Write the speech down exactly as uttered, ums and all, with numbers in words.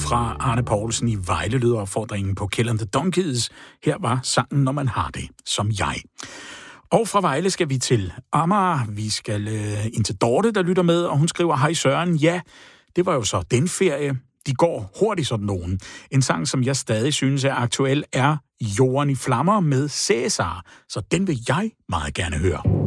fra Arne Poulsen i Vejle lyder opfordringen på Kill and the Donkeys. Her var sangen Når man har det, som jeg. Og fra Vejle skal vi til Amager. Vi skal øh, ind til Dorte, der lytter med, og hun skriver, hej Søren, ja, det var jo så den ferie. De går hurtigt sådan nogen. En sang, som jeg stadig synes er aktuel, er Jorden i flammer med Cæsar. Så den vil jeg meget gerne høre.